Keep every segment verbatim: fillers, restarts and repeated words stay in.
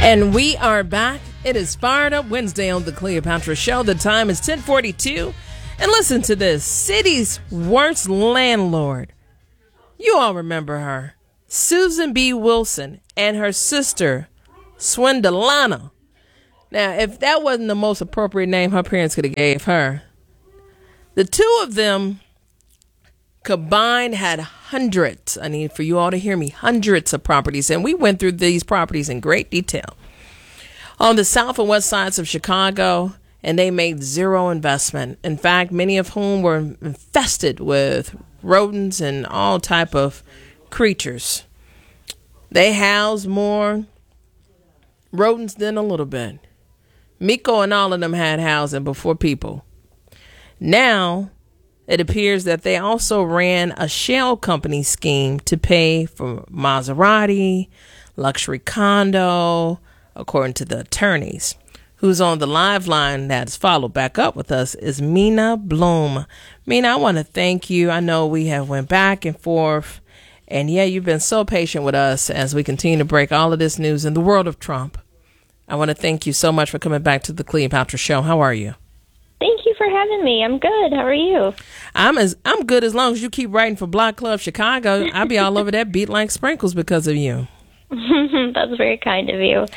And we are back. It is Fired Up Wednesday on the Cleopatra Show. The time is ten forty-two. And listen to this. City's worst landlord. You all remember her. Susan B. Wilson and her sister, Swindlana. Now, if that wasn't the most appropriate name her parents could have gave her, the two of them combined had hundreds, I need for you all to hear me, hundreds of properties. And we went through these properties in great detail on the south and west sides of Chicago, and they made zero investment. In fact, many of whom were infested with rodents and all type of creatures. They housed more rodents than a little bit. Miko and all of them had housing before people. Now, it appears that they also ran a shell company scheme to pay for Maserati, luxury condo, according to the attorneys. Who's on the live line that's followed back up with us is Mina Bloom. Mina, I want to thank you. I know we have went back and forth, and yeah, you've been so patient with us as we continue to break all of this news in the world of Trump. I want to thank you so much for coming back to the Cleopatra Show. How are you? Thank you for having me. I'm good. How are you? I'm as I'm good as long as you keep writing for Block Club Chicago. I'll be all over that beat like sprinkles because of you. That's very kind of you.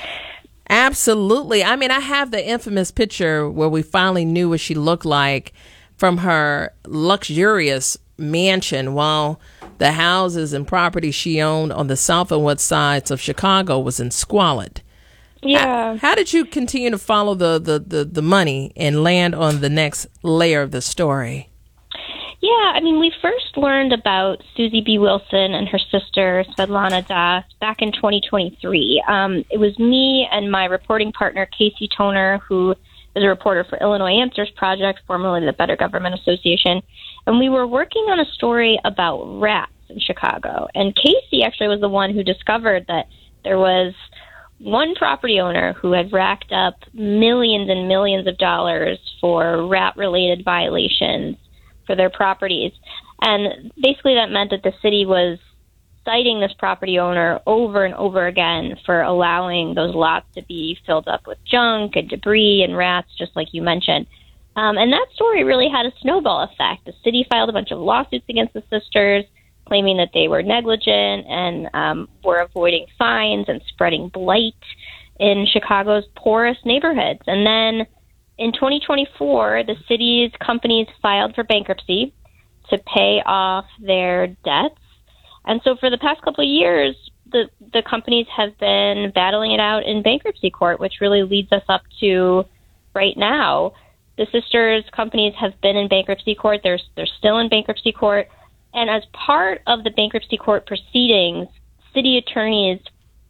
Absolutely. I mean, I have the infamous picture where we finally knew what she looked like from her luxurious mansion, while the houses and property she owned on the south and west sides of Chicago was in squalid. Yeah. How, how did you continue to follow the, the, the, the money and land on the next layer of the story? Yeah, I mean, we first learned about Susie B. Wilson and her sister, Svetlana Das, back in twenty twenty-three. Um, it was me and my reporting partner, Casey Toner, who is a reporter for Illinois Answers Project, formerly the Better Government Association, and we were working on a story about rats in Chicago. And Casey actually was the one who discovered that there was one property owner who had racked up millions and millions of dollars for rat-related violations for their properties. And basically that meant that the city was citing this property owner over and over again for allowing those lots to be filled up with junk and debris and rats, just like you mentioned. Um, and that story really had a snowball effect. The city filed a bunch of lawsuits against the sisters, claiming that they were negligent and um, were avoiding fines and spreading blight in Chicago's poorest neighborhoods. And then in twenty twenty-four, the city's companies filed for bankruptcy to pay off their debts. And so for the past couple of years, the, the companies have been battling it out in bankruptcy court, which really leads us up to right now. The sisters' companies have been in bankruptcy court. They're, they're still in bankruptcy court. And as part of the bankruptcy court proceedings, city attorneys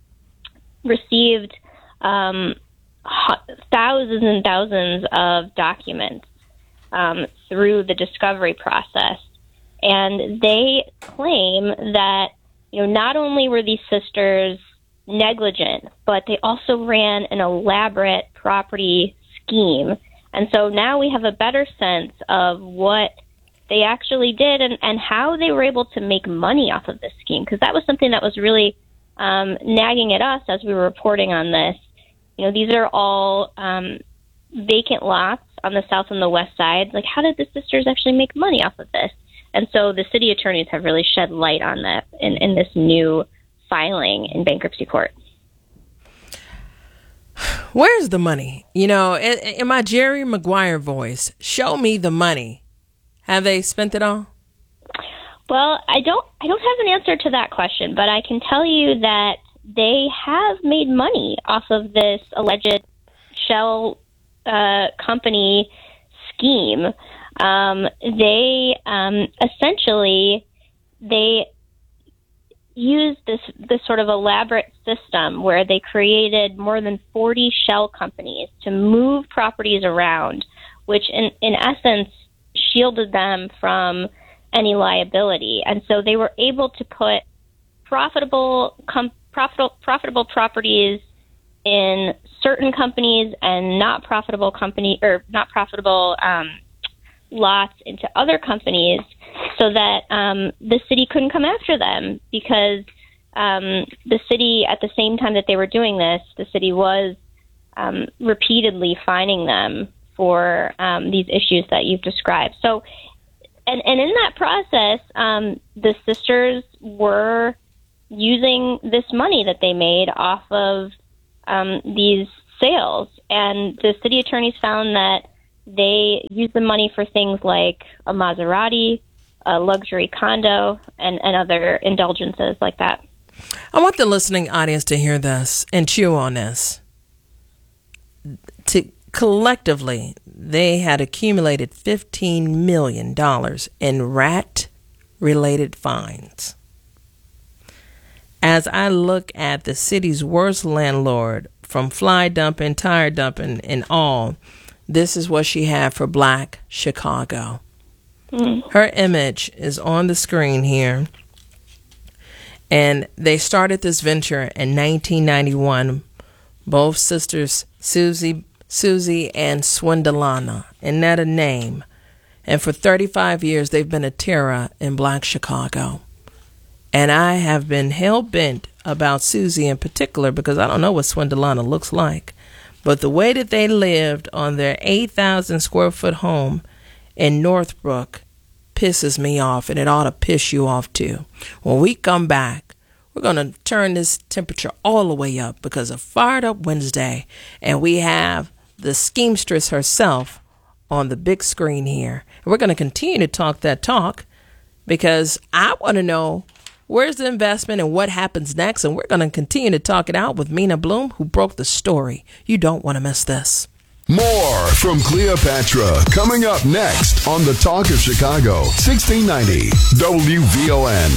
received um, thousands and thousands of documents um, through the discovery process. And they claim that, you know, not only were these sisters negligent, but they also ran an elaborate property scheme. And so now we have a better sense of what they actually did and, and how they were able to make money off of this scheme, because that was something that was really um, nagging at us as we were reporting on this. You know, these are all um, vacant lots on the south and the west side. Like, how did the sisters actually make money off of this? And so the city attorneys have really shed light on that in, in this new filing in bankruptcy court. Where's the money? You know, in, in my Jerry Maguire voice, show me the money. Have they spent it all? Well, I don't I don't have an answer to that question, but I can tell you that they have made money off of this alleged shell uh, company scheme. Um, they um, essentially they used this this sort of elaborate system where they created more than forty shell companies to move properties around, which in, in essence shielded them from any liability. And so they were able to put profitable com- profitable profitable properties in certain companies and not profitable company or not profitable um, lots into other companies, so that um, the city couldn't come after them because um, the city, at the same time that they were doing this, the city was um, repeatedly fining them for um, these issues that you've described. So, and, and in that process, um, the sisters were using this money that they made off of um, these sales. And the city attorneys found that they used the money for things like a Maserati, a luxury condo, and, and other indulgences like that. I want the listening audience to hear this and chew on this. To collectively, they had accumulated fifteen million dollars in rat-related fines. As I look at the city's worst landlord, from fly dumping, tire dumping, and all, this is what she had for Black Chicago. Mm. Her image is on the screen here. And they started this venture in nineteen ninety-one. Both sisters, Susie, Susie and Swindalana. Isn't that a name? And for thirty-five years, they've been a terror in Black Chicago. And I have been hell-bent about Susie in particular because I don't know what Swindalana looks like. But the way that they lived on their eight thousand square foot home in Northbrook pisses me off, and it ought to piss you off too. When we come back, we're going to turn this temperature all the way up because of Fired Up Wednesday, and we have the schemstress herself on the big screen here. And we're going to continue to talk that talk because I want to know where's the investment and what happens next, and we're going to continue to talk it out with Mina Bloom, who broke the story. You don't want to miss this. More from Cleopatra coming up next on The Talk of Chicago, sixteen ninety W V O N.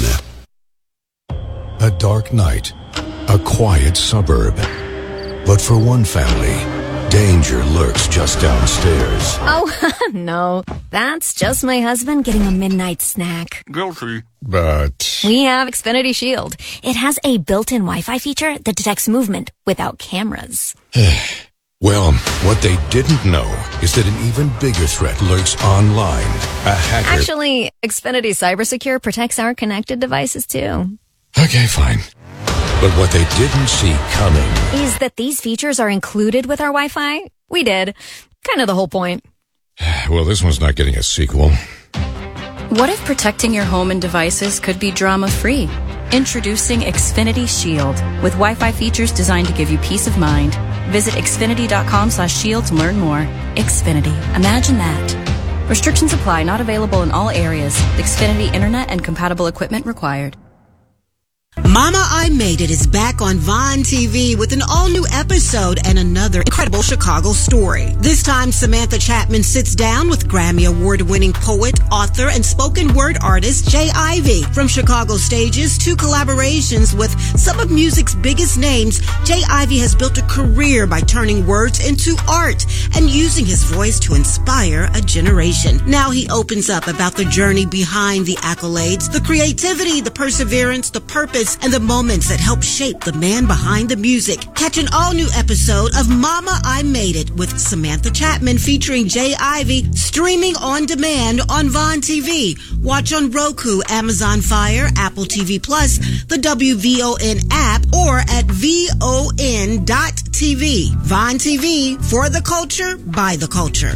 A dark night, a quiet suburb. But for one family, danger lurks just downstairs. Oh, no. That's just my husband getting a midnight snack. Guilty. But we have Xfinity Shield. It has a built-in Wi-Fi feature that detects movement without cameras. Well, what they didn't know is that an even bigger threat lurks online. A hacker. Actually, Xfinity CyberSecure protects our connected devices too. Okay, fine. But what they didn't see coming is that these features are included with our Wi-Fi. We did. Kind of the whole point. Well, this one's not getting a sequel. What if protecting your home and devices could be drama-free? Introducing Xfinity Shield with Wi-Fi features designed to give you peace of mind. Visit Xfinity.com slash shield to learn more. Xfinity. Imagine that. Restrictions apply. Not available in all areas. Xfinity Internet and compatible equipment required. Mama, I Made It is back on Vine T V with an all-new episode and another incredible Chicago story. This time, Samantha Chapman sits down with Grammy Award-winning poet, author, and spoken word artist Jay Ivey. From Chicago stages to collaborations with some of music's biggest names, Jay Ivey has built a career by turning words into art and using his voice to inspire a generation. Now he opens up about the journey behind the accolades, the creativity, the perseverance, the purpose, and the moments that help shape the man behind the music. Catch an all-new episode of Mama, I Made It with Samantha Chapman featuring Jay Ivey, streaming on demand on Vine T V. Watch on Roku, Amazon Fire, Apple T V Plus, the W V O N app, or at V O N dot T V. Vine T V, for the culture, by the culture.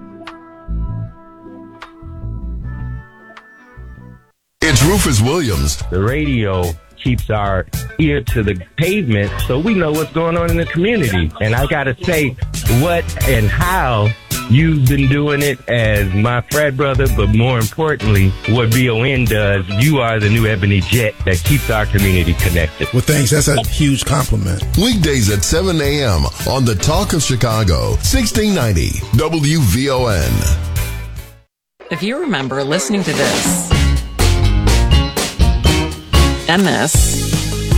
It's Rufus Williams. The radio keeps our ear to the pavement so we know what's going on in the community. And I got to say, what and how you've been doing it as my frat brother, but more importantly, what V O N does, you are the new Ebony Jet that keeps our community connected. Well, thanks. That's a huge compliment. Weekdays at seven a.m. on The Talk of Chicago, sixteen ninety W V O N. If you remember listening to this, and this,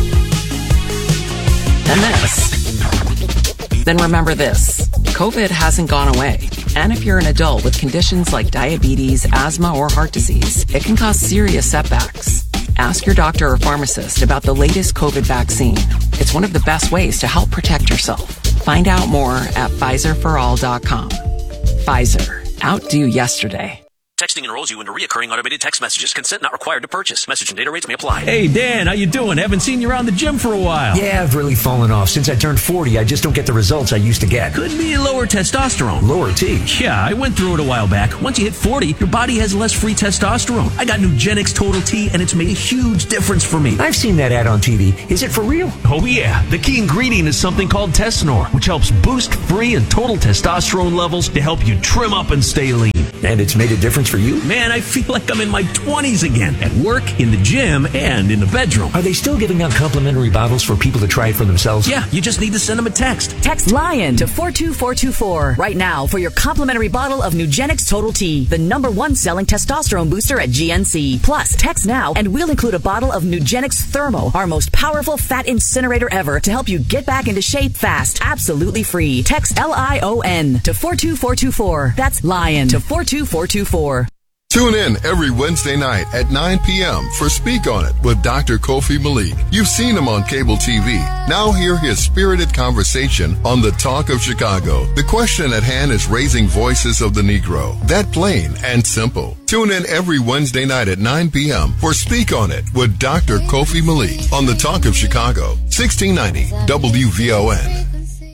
and this, then remember this. COVID hasn't gone away. And if you're an adult with conditions like diabetes, asthma, or heart disease, it can cause serious setbacks. Ask your doctor or pharmacist about the latest COVID vaccine. It's one of the best ways to help protect yourself. Find out more at Pfizer for all dot com. Pfizer. Outdo yesterday. Texting enrolls you into reoccurring automated text messages. Consent not required to purchase. Message and data rates may apply. Hey, Dan, how you doing? Haven't seen you around the gym for a while. Yeah, I've really fallen off. Since I turned forty, I just don't get the results I used to get. Could be lower testosterone. Lower T? Yeah, I went through it a while back. Once you hit forty, your body has less free testosterone. I got Nugenix Total T, and it's made a huge difference for me. I've seen that ad on T V. Is it for real? Oh, yeah. The key ingredient is something called Tesnor, which helps boost free and total testosterone levels to help you trim up and stay lean. And it's made a difference for you? Man, I feel like I'm in my twenties again. At work, in the gym, and in the bedroom. Are they still giving out complimentary bottles for people to try it for themselves? Yeah, you just need to send them a text. Text LION to four two four two four right now for your complimentary bottle of Nugenix Total T, the number one selling testosterone booster at G N C. Plus, text now and we'll include a bottle of Nugenix Thermo, our most powerful fat incinerator ever, to help you get back into shape fast. Absolutely free. Text L I O N to four two four two four. That's LION to four two four two four. Tune in every Wednesday night at nine p.m. for Speak On It with Doctor Kofi Malik. You've seen him on cable T V. Now hear his spirited conversation on the Talk of Chicago. The question at hand is raising voices of the Negro. That plain and simple. Tune in every Wednesday night at nine p.m. for Speak On It with Doctor Kofi Malik on the Talk of Chicago, sixteen ninety W V O N.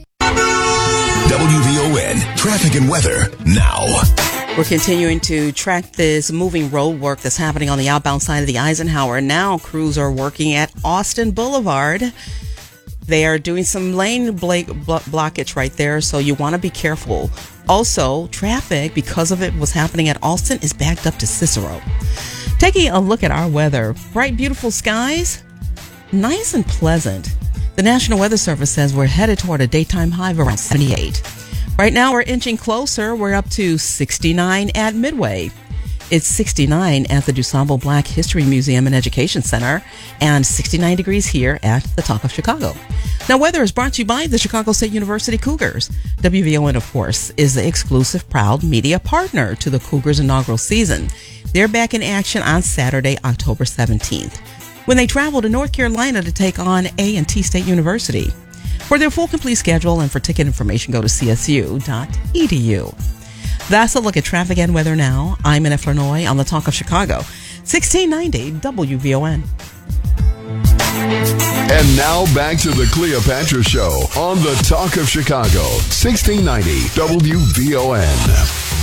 W V O N, traffic and weather now. We're continuing to track this moving road work that's happening on the outbound side of the Eisenhower. Now crews are working at Austin Boulevard. They are doing some lane blo- blockage right there, so you want to be careful. Also, traffic, because of it, what's happening at Austin, is backed up to Cicero. Taking a look at our weather. Bright, beautiful skies. Nice and pleasant. The National Weather Service says we're headed toward a daytime high of around seventy-eight. Right now, we're inching closer. We're up to sixty-nine at Midway. It's sixty-nine at the DuSable Black History Museum and Education Center and sixty-nine degrees here at the Talk of Chicago. Now, weather is brought to you by the Chicago State University Cougars. W V O N, of course, is the exclusive proud media partner to the Cougars' inaugural season. They're back in action on Saturday, October seventeenth, when they travel to North Carolina to take on A and T State University. For their full complete schedule and for ticket information, go to c s u dot e d u. That's a look at traffic and weather now. I'm Annette Flournoy on the Talk of Chicago, sixteen ninety W V O N. And now back to the Cleopatra Show on the Talk of Chicago, sixteen ninety W V O N.